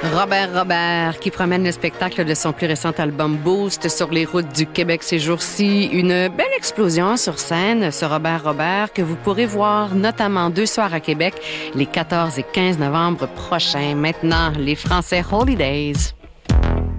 Robert, qui promène le spectacle de son plus récent album Boost sur les routes du Québec ces jours-ci. Une belle explosion sur scène, ce Robert, que vous pourrez voir notamment 2 soirs à Québec, les 14 et 15 novembre prochains. Maintenant, les Français Holidays.